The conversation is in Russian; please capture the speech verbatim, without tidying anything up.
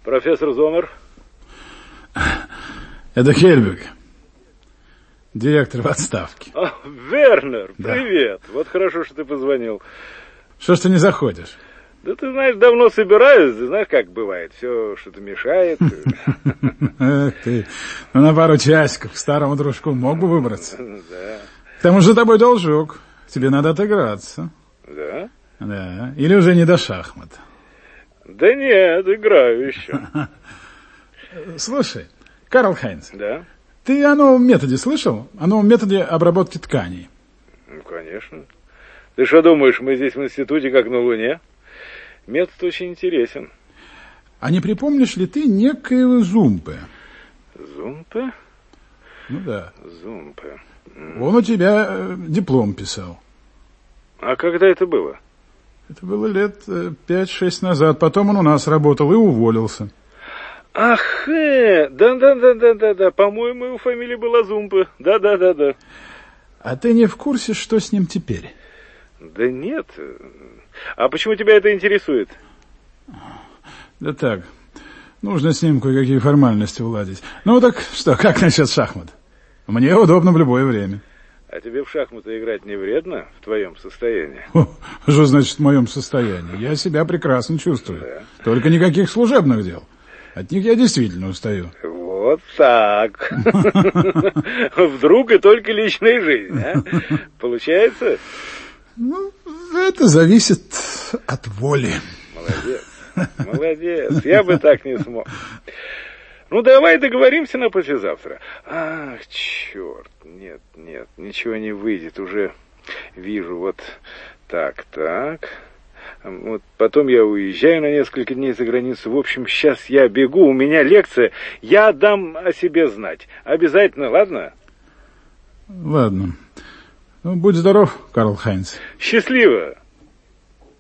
Профессор Зомер. Это Хельвиг, директор в отставке. А, Вернер, да. Привет. Вот хорошо, что ты позвонил. Что ж ты не заходишь? Да ты знаешь, давно собираюсь, знаешь, как бывает, все что-то мешает. Эх ты, ну на пару часиков к старому дружку мог бы выбраться. Да. К тому же за тобой должок, тебе надо отыграться. Да? Да, или уже не до шахмат. Да нет, играю еще. Слушай, Карл Хайнц. Да? Ты о новом методе слышал? О новом методе обработки тканей? Ну, конечно. Ты что думаешь, мы здесь в институте как на Луне? Метод очень интересен. А не припомнишь ли ты некоего Зумпе? Зумпе? Ну да. Зумпе. Он у тебя э, диплом писал. А когда это было? Это было лет э, пять-шесть назад. Потом он у нас работал и уволился. Ах, э, да-да-да-да-да-да. По-моему, его фамилия была Зумпе. Да-да-да-да. А ты не в курсе, что с ним теперь? Да нет. А почему тебя это интересует? Да так, нужно с ним кое-какие формальности уладить. Ну так что, как насчет шахмат? Мне удобно в любое время. А тебе в шахматы играть не вредно в твоем состоянии? О, что значит в моем состоянии? Я себя прекрасно чувствую. Да. Только никаких служебных дел. От них я действительно устаю. Вот так. Вдруг и только личная жизнь, а? Получается? Ну, это зависит от воли. Молодец, молодец. Я бы так не смог. Ну, давай договоримся на послезавтра. Ах, черт, нет, нет, ничего не выйдет. Уже вижу, вот так, так. Вот потом я уезжаю на несколько дней за границу. В общем, сейчас я бегу, у меня лекция. Я дам о себе знать. Обязательно, ладно? Ладно. Ну, будь здоров, Карл Хайнц. Счастливо.